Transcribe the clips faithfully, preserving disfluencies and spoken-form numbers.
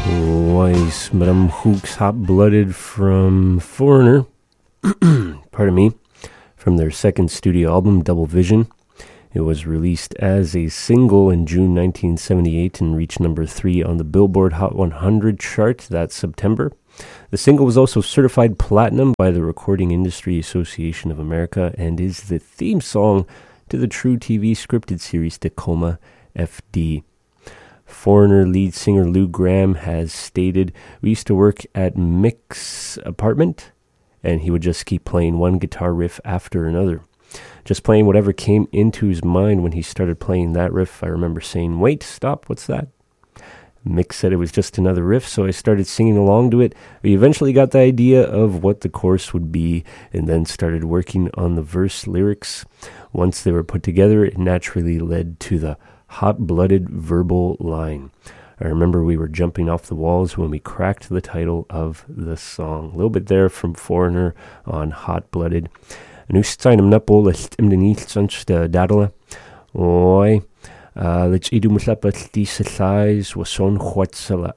Weiss, Madame Hooks, Hot-Blooded from Foreigner, pardon me, from their second studio album, Double Vision. It was released as a single in June nineteen seventy-eight and reached number three on the Billboard Hot one hundred chart that September. The single was also certified platinum by the Recording Industry Association of America and is the theme song to the True T V scripted series Tacoma F D. Foreigner lead singer Lou Gramm has stated, "We used to work at Mick's apartment, and he would just keep playing one guitar riff after another. Just playing whatever came into his mind when he started playing that riff. I remember saying, 'Wait, stop, what's that?' Mick said it was just another riff, so I started singing along to it. We eventually got the idea of what the chorus would be, and then started working on the verse lyrics. Once they were put together, it naturally led to the hot-blooded verbal line. I remember we were jumping off the walls when we cracked the title of the song." A little bit there from Foreigner on Hot-Blooded. Nu stein am napol est im den nicht sonst dadala. Oi, let's idu muslapat diese size was son chwatsala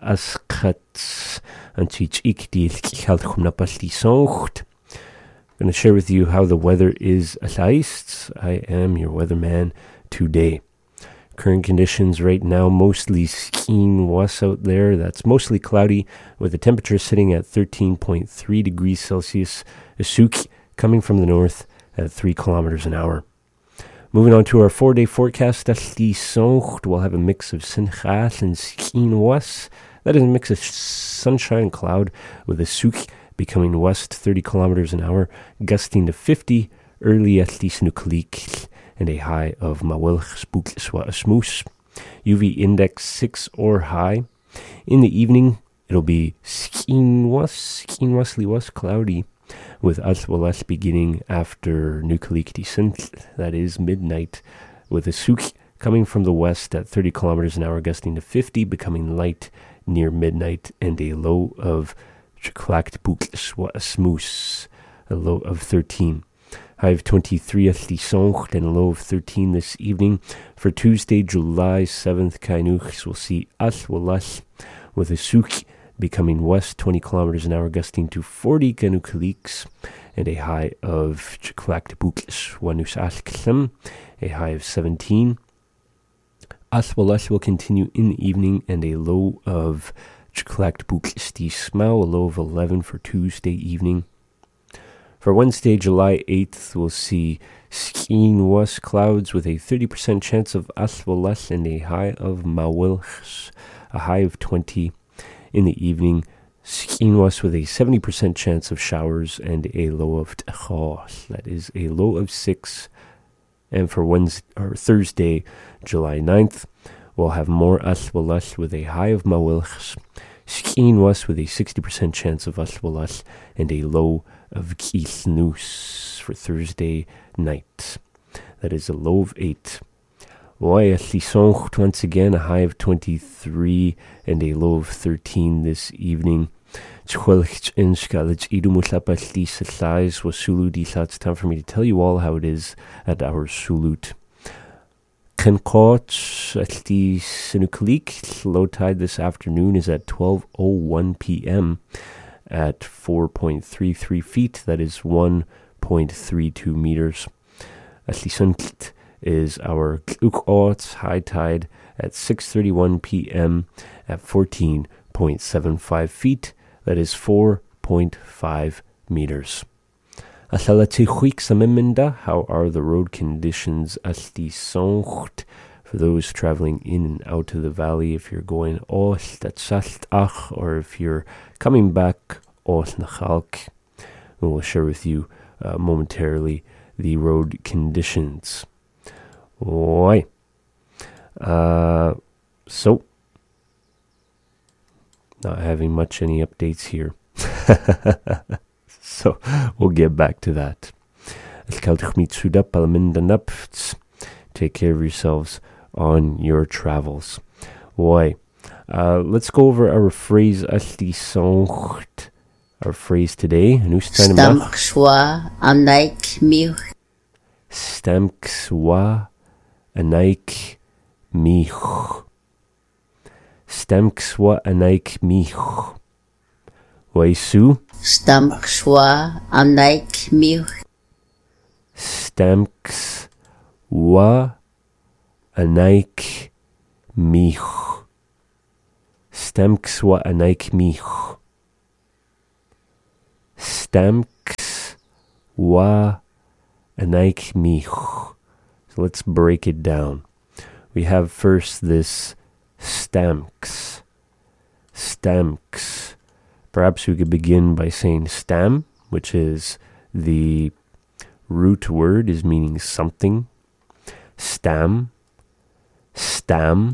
askats and teach ik die halt chum napas die songt. I'm going to share with you how the weather is asaists. I am your weatherman today. Current conditions right now, mostly skiing was out there. That's mostly cloudy with the temperature sitting at thirteen point three degrees Celsius. Asuki coming from the north at three kilometers an hour. Moving on to our four-day forecast, we'll have a mix of sinchas and skiing was. That is a mix of sunshine and cloud with Asuki becoming west thirty kilometers an hour, gusting to fifty early at Nukalik. And a high of Mawil Spookiswa Smoos. U V index six or high. In the evening, it'll be Skinwas, Skinwasli was cloudy, with Aswalas beginning after Nukalik descent, that is midnight, with Asuki coming from the west at thirty kilometers an hour, gusting to fifty, becoming light near midnight, and a low of Chiklakt Spookiswa Smoos, a low of thirteen. High of twenty-three at Lisoncht and a low of thirteen this evening. For Tuesday, July seventh, Kainuchs will see Aswalas with Asuki becoming west twenty kilometers an hour, gusting to forty Kanukaliks, and a high of Chiklaktbukis Wanus Asksem, a high of seventeen. Aswalas will continue in the evening and a low of Chiklaktbukis Dismau, a low of eleven for Tuesday evening. For Wednesday, July eighth, we'll see skiing was clouds with a thirty percent chance of aswalas and a high of mawilchs, a high of twenty. In the evening, skiing was with a seventy percent chance of showers and a low of tchos, that is a low of six. And for Wednesday, or Thursday, July ninth, we'll have more aswalas with a high of mawilchs, skiing was with a sixty percent chance of aswalas and a low of Kisnus for Thursday night. That is a low of eight. Lisoncht once again, a high of twenty-three and a low of thirteen this evening. It's time for me to tell you all how it is at our Sulut. Kenkot at the Sinukalik, low tide this afternoon is at twelve oh one p.m. at four point three three feet, that is one point three two meters. Aslisankit is our Klukot high tide at six thirty-one p.m. at fourteen point seven five feet, that is four point five meters. Asalatihuik Samiminda, how are the road conditions Aslisoncht for those traveling in and out of the valley? If you're going Ost at Sastach, or if you're coming back Ost Nachalk, we will share with you uh, momentarily the road conditions. Oi. Uh, so, not having much any updates here. So, we'll get back to that. Take care of yourselves on your travels. Why? Uh, let's go over our phrase Aslisoncht. Our phrase today. Stamkswa anaik mich. Stamkswa anaik mich. Stemkswa anaik mich. Waisu. Stamkswa anaik mich. Stemkswa anaik mich. Stemkswa anaik mich. Stemkswa anaik mich. So let's break it down. We have first this stamks. Stamks. Perhaps we could begin by saying stam, which is the root word, is meaning something. Stam. Stam.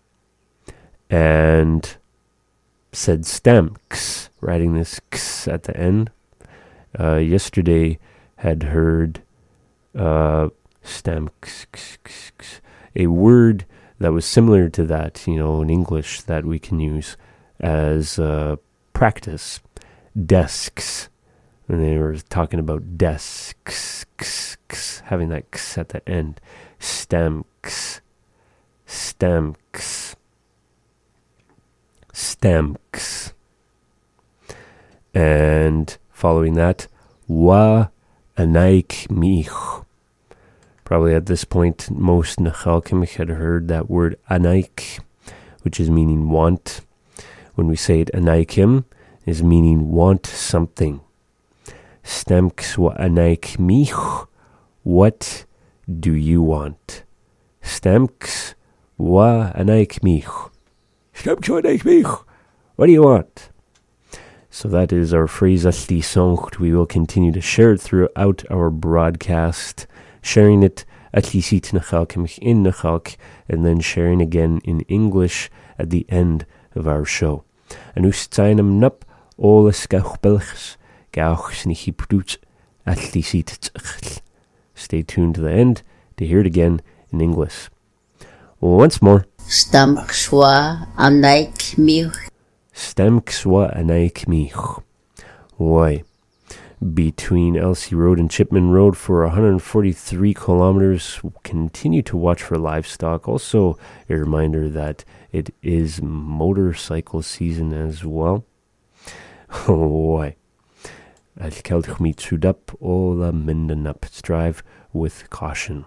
And said stamks, writing this x at the end. Uh, yesterday had heard uh, stamks, a word that was similar to that, you know, in English that we can use as uh, practice. Desks. And they were talking about desks, having that x at the end. Stamks. Stamks. Stamks. And following that, wa anaik mich. Probably at this point, most Nechalkim had heard that word anaik, which is meaning want. When we say it, anaikim is meaning want something. Stemks wa anaik mich. What do you want? Stemks wa anaik mich. Stemks wa anaik mich. What do you want? So that is our phrase Alti Soncht. We will continue to share it throughout our broadcast, sharing it at Lisit Nechalkim in Nechalk, and then sharing again in English at the end of our show. And Ustzainam Nup Olas Gauchbelchs Gauch Snichi Prut at Lisit. Stay tuned to the end to hear it again in English. Once more. Stamkswa anaik mich. Stemkswa anaik mich. Why? Between Elsie Road and Chipman Road for one hundred forty-three kilometers. Continue to watch for livestock. Also, a reminder that it is motorcycle season as well. Why? Let's drive with caution.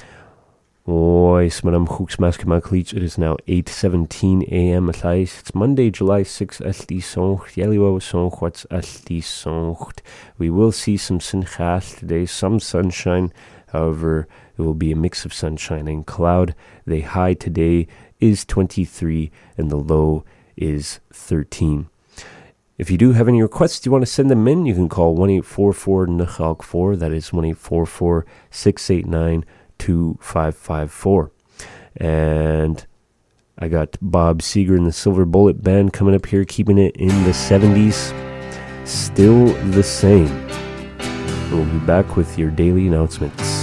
It is now eight seventeen a.m. It's Monday, July sixth. We will see some sinchas today, some sunshine. However, it will be a mix of sunshine and cloud. The high today is twenty-three and the low is thirteen. If you do have any requests you want to send them in, you can call one eight four four N C H A L K four. That is one eight four four, six eight nine, two five five four. And I got Bob Seger and the Silver Bullet Band coming up here, keeping it in the seventies. Still the same. We'll be back with your daily announcements.